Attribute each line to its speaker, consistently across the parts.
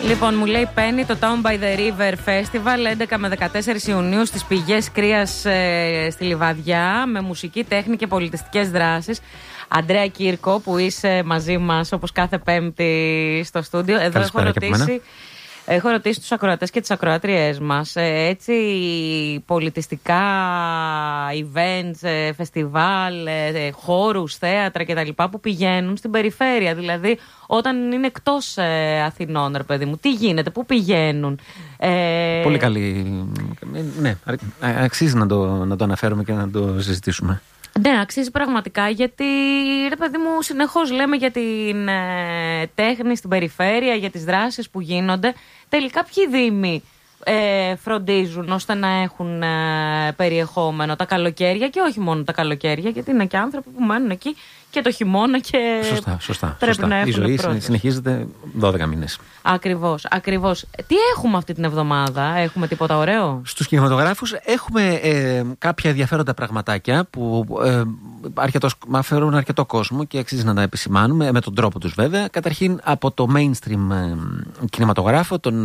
Speaker 1: Λοιπόν, μου λέει Penny το Town by the River Festival 11 με 14 Ιουνίου στις πηγές Κρίας στη Λιβαδιά, με μουσική, τέχνη και πολιτιστικές δράσεις. Αντρέα Κύρκο, που είσαι μαζί μας όπως κάθε Πέμπτη στο στούντιο. Εδώ έχω ρωτήσει τους ακροατές και τις ακροάτριές μας έτσι πολιτιστικά events, φεστιβάλ, χώρους, θέατρα κτλ. Που πηγαίνουν στην περιφέρεια. Δηλαδή όταν είναι εκτός Αθηνών, ρε παιδί μου, τι γίνεται, πού πηγαίνουν.
Speaker 2: Πολύ καλή. Ναι, αξίζει να το αναφέρουμε και να το συζητήσουμε.
Speaker 1: Ναι, αξίζει πραγματικά, γιατί ρε παιδί μου, συνεχώς λέμε για την τέχνη στην περιφέρεια, για τις δράσεις που γίνονται. Τελικά ποιοι δήμοι φροντίζουν ώστε να έχουν περιεχόμενο τα καλοκαίρια, και όχι μόνο τα καλοκαίρια, γιατί είναι και άνθρωποι που μένουν εκεί και το χειμώνα και
Speaker 2: σωστά.
Speaker 1: Να
Speaker 2: η ζωή συνεχίζεται 12 μήνες.
Speaker 1: Ακριβώς. Τι έχουμε αυτή την εβδομάδα, έχουμε τίποτα ωραίο?
Speaker 2: Στους κινηματογράφους έχουμε κάποια ενδιαφέροντα πραγματάκια που αφαιρούν αρκετό κόσμο και αξίζει να τα επισημάνουμε με τον τρόπο τους, βέβαια. Καταρχήν από το mainstream κινηματογράφο, τον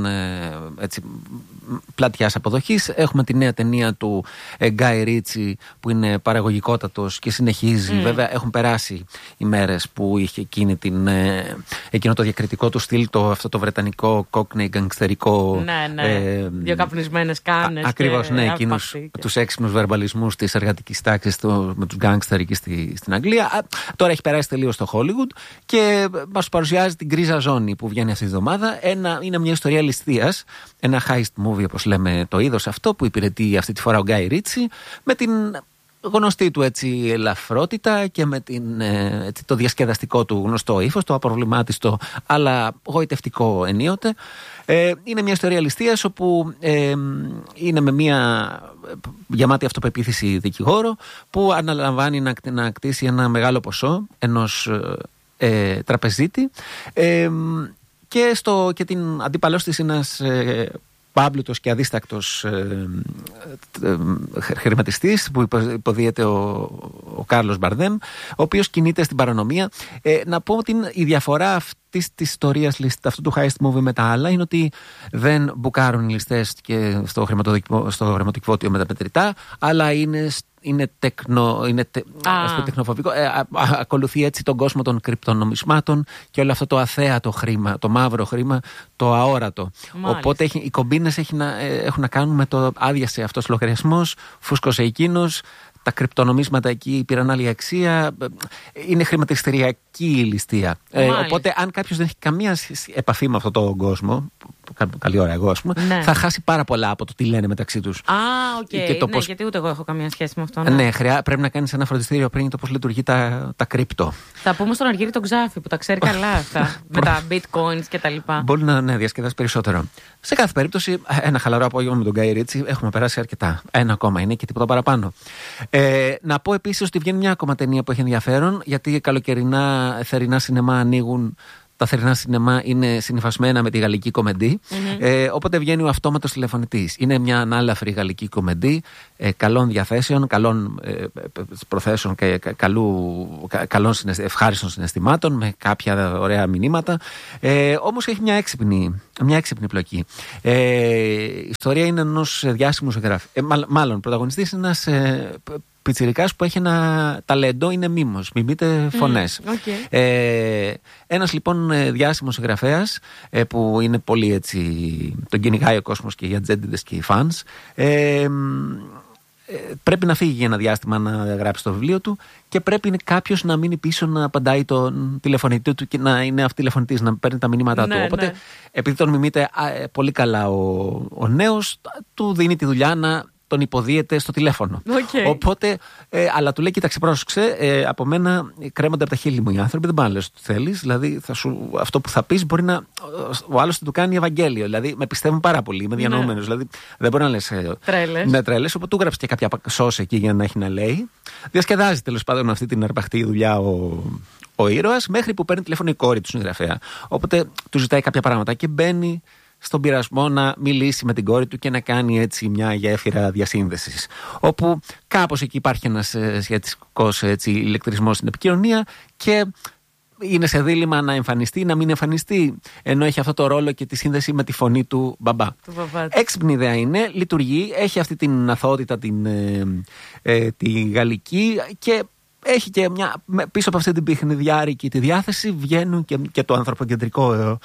Speaker 2: πλατιάς αποδοχής, έχουμε τη νέα ταινία του Γκάι Ρίτσι, που είναι παραγωγικότατος και συνεχίζει. Βέβαια έχουν περάσει οι μέρες που είχε εκείνο το διακριτικό του στυλ, αυτό το βρετανικό κόκκινο γκανγκστερικό.
Speaker 1: Ναι. Δύο καπνισμένες κάνες.
Speaker 2: Ακριβώς, ναι, εκείνους τους έξυπνους βερμπαλισμούς της εργατικής τάξης με τους γκανγκστερ εκεί στην Αγγλία. Τώρα έχει περάσει τελείως στο Hollywood και μας παρουσιάζει την γκρίζα ζώνη που βγαίνει αυτή τη εβδομάδα. Είναι μια ιστορία ληστείας, ένα heist movie, όπως λέμε το είδος αυτό, που υπηρετεί αυτή τη φορά ο Γκάι Ρίτσι, με την γνωστή του έτσι ελαφρότητα και με το διασκεδαστικό του γνωστό ύφος, το απροβλημάτιστο αλλά γοητευτικό ενίοτε. Είναι μια ιστορία ληστείας όπου είναι με μια γεμάτη αυτοπεποίθηση δικηγόρο που αναλαμβάνει να κτίσει ένα μεγάλο ποσό ενός τραπεζίτη και την αντίπαλός της είναι ένας πάμπλουτος και αδίστακτος χρηματιστής που υποδίεται ο Κάρλος Μπαρδέμ, ο οποίος κινείται στην παρανομία. Να πω ότι η διαφορά αυτής της ιστορίας, αυτού του heist movie με τα άλλα, είναι ότι δεν μπουκάρουν οι ληστές και στο χρηματοκιβώτιο με τα μετρητά, αλλά είναι τεχνοφοβικό. Ακολουθεί έτσι τον κόσμο των κρυπτονομισμάτων και όλο αυτό το αθέατο χρήμα, το μαύρο χρήμα, το αόρατο. Μάλιστα. Οπότε οι κομπίνες έχουν να κάνουν με το άδειασε αυτός λογαριασμός, φούσκωσε εκείνος, τα κρυπτονομίσματα εκεί πήραν άλλη αξία. Είναι χρηματιστηριακή η ληστεία. Οπότε, αν κάποιος δεν έχει καμία επαφή με αυτόν τον κόσμο, καλή ώρα εγώ, ας πούμε, θα χάσει πάρα πολλά από το τι λένε μεταξύ τους.
Speaker 1: Γιατί ούτε εγώ έχω καμία σχέση με αυτό.
Speaker 2: Ναι, πρέπει να κάνεις ένα φροντιστήριο πριν το πώς λειτουργεί τα κρυπτο.
Speaker 1: Θα πούμε στον Αργύρι τον Ξάφη που τα ξέρει καλά αυτά. Με τα bitcoins και τα λοιπά.
Speaker 2: Μπορεί να διασκεδάσει περισσότερο. Σε κάθε περίπτωση, ένα χαλαρό απόγευμα με τον Γκάι Ρίτσι έχουμε περάσει αρκετά. Ένα ακόμα είναι και τίποτα παραπάνω. Να πω επίσης ότι βγαίνει μια ακόμα ταινία που έχει ενδιαφέρον, γιατί καλοκαιρινά θερινά σινεμά ανοίγουν. Τα θερινά σινεμά είναι συνυφασμένα με τη γαλλική κομεντή. Οπότε βγαίνει ο Αυτόματος Τηλεφωνητής. Είναι μια ανάλαφρη γαλλική κομεντή καλών διαθέσεων, καλών προθέσεων και καλών ευχάριστων συναισθημάτων, με κάποια ωραία μηνύματα. Όμως έχει μια έξυπνη πλοκή. Η ιστορία είναι ενός διάσημου συγγραφέα. Μάλλον, πρωταγωνιστής είναι ένας πιτσιρικάς που έχει ένα ταλέντο, είναι μίμος, μιμείται φωνές. Ένας λοιπόν διάσημος συγγραφέας που είναι πολύ έτσι, τον κυνηγάει ο κόσμος και οι ατζέντιδες και οι φανς, πρέπει να φύγει για ένα διάστημα να γράψει το βιβλίο του και πρέπει κάποιος να μείνει πίσω να απαντάει τον τηλεφωνητή του και να είναι αυτοτηλεφωνητής, να παίρνει τα μηνύματά του. Οπότε, επειδή τον μιμείται πολύ καλά ο νέος, του δίνει τη δουλειά να τον υποδίεται στο τηλέφωνο. Οπότε, αλλά του λέει: κοίταξε, πρόσεξε, από μένα κρέμονται από τα χείλη μου οι άνθρωποι, δεν πάνε να λες ότι θέλεις. Δηλαδή, αυτό που θα πεις μπορεί να. Ο άλλος του κάνει Ευαγγέλιο. Δηλαδή, με πιστεύουν πάρα πολύ, είμαι διανοούμενος. Δηλαδή, δεν μπορεί να λες. Τρέλες. Οπότε, του γράψει και κάποια σώση εκεί για να έχει να λέει. Διασκεδάζει τέλος πάντων αυτή την αρπαχτή δουλειά ο ήρωας, μέχρι που παίρνει τηλέφωνο η κόρη του συγγραφέα. Οπότε, του ζητάει κάποια πράγματα και μπαίνει στον πειρασμό να μιλήσει με την κόρη του και να κάνει έτσι μια γέφυρα διασύνδεσης. Όπου κάπως εκεί υπάρχει ένας σχετικός ηλεκτρισμός στην επικοινωνία και είναι σε δίλημμα να εμφανιστεί, να μην εμφανιστεί, ενώ έχει αυτό το ρόλο και τη σύνδεση με τη φωνή του μπαμπά. Έξυπνη ιδέα είναι, λειτουργεί, έχει αυτή την αθωότητα τη γαλλική και έχει και πίσω από αυτή την παιχνιδιάρικη τη διάθεση βγαίνουν και το ανθρωποκεντρικό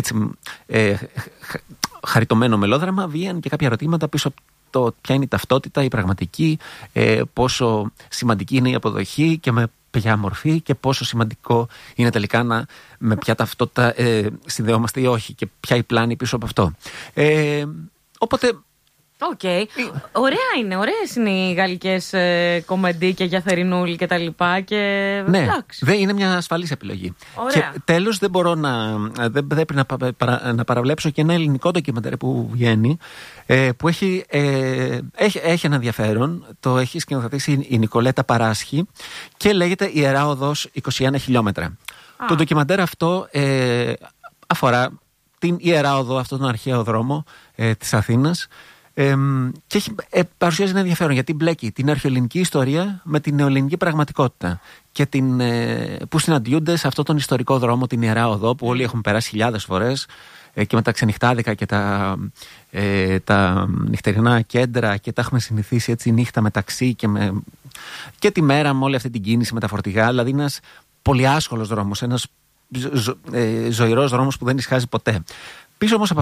Speaker 2: χαριτωμένο μελόδραμα, βγαίνουν και κάποια ερωτήματα πίσω από το ποια είναι η ταυτότητα, η πραγματική, πόσο σημαντική είναι η αποδοχή και με ποια μορφή και πόσο σημαντικό είναι τελικά με ποια ταυτότητα συνδεόμαστε ή όχι και ποια η πλάνη πίσω από αυτό. Οπότε...
Speaker 1: Ωραία είναι, ωραίες είναι οι γαλλικές κομμεντίκια για θερινούλη και τα λοιπά
Speaker 2: ναι, είναι μια ασφαλής επιλογή.
Speaker 1: Ωραία.
Speaker 2: Και τέλος δεν πρέπει να παραβλέψω και ένα ελληνικό ντοκιμαντέρ που βγαίνει που έχει ένα ενδιαφέρον. Το έχει σκηνοθετήσει η Νικολέτα Παράσχη και λέγεται «Ιερά Οδός 21 χιλιόμετρα». Το ντοκιμαντέρ αυτό αφορά την Ιερά Οδό, αυτόν τον αρχαίο δρόμο της Αθήνας, και παρουσιάζει ένα ενδιαφέρον γιατί μπλέκει την αρχαιοελληνική ιστορία με την νεοελληνική πραγματικότητα και που συναντιούνται σε αυτόν τον ιστορικό δρόμο, την Ιερά Οδό, που όλοι έχουμε περάσει χιλιάδες φορές και με τα ξενυχτάδικα και τα νυχτερινά κέντρα και τα έχουμε συνηθίσει έτσι νύχτα μεταξύ και τη μέρα με όλη αυτή την κίνηση με τα φορτηγά. Δηλαδή ένας πολύ άσχολος δρόμος, ένας ζωηρός δρόμος που δεν ισχάζει ποτέ. Πίσω όμως από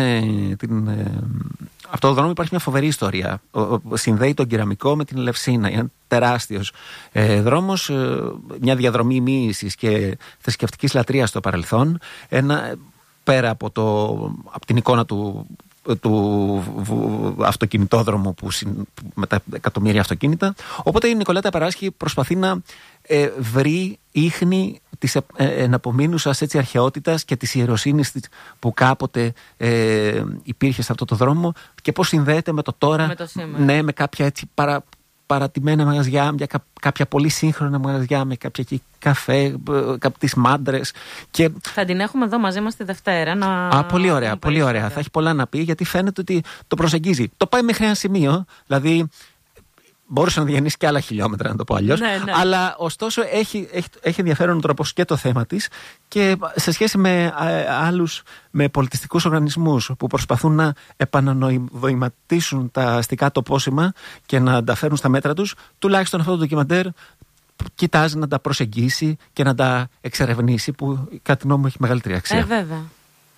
Speaker 2: αυτό το δρόμο υπάρχει μια φοβερή ιστορία. Συνδέει τον Κεραμικό με την Ελευσίνα. Είναι τεράστιος δρόμος, μια διαδρομή μοίησης και θρησκευτικής λατρείας στο παρελθόν. Πέρα από την εικόνα του αυτοκινητόδρομου με τα εκατομμύρια αυτοκίνητα. Οπότε η Νικολέτα Παράσχη προσπαθεί να βρει ίχνη της εναπομείνουσας αρχαιότητας και της ιεροσύνης που κάποτε υπήρχε σε αυτό το δρόμο και πώς συνδέεται με το τώρα, με κάποια έτσι παρατημένα μαγαζιά, κάποια πολύ σύγχρονα μαγαζιά με κάποια καφέ, κάποιες μάντρες. Και... Θα
Speaker 1: την έχουμε εδώ μαζί μας τη Δευτέρα.
Speaker 2: Πολύ ωραία, πολύ ωραία. Θα έχει πολλά να πει γιατί φαίνεται ότι το προσεγγίζει. Το πάει μέχρι ένα σημείο, δηλαδή μπορούσε να διανύσει και άλλα χιλιόμετρα, να το πω αλλιώς. Ναι. Αλλά ωστόσο έχει ενδιαφέρον ο τρόπος και το θέμα της και σε σχέση με άλλους, με πολιτιστικούς οργανισμούς που προσπαθούν να επανανοηματίσουν τα αστικά τοπόσημα και να τα φέρουν στα μέτρα τους, τουλάχιστον αυτό το ντοκιμαντέρ κοιτάζει να τα προσεγγίσει και να τα εξερευνήσει, που κατά τη γνώμη μου έχει μεγαλύτερη αξία.
Speaker 1: Βέβαια.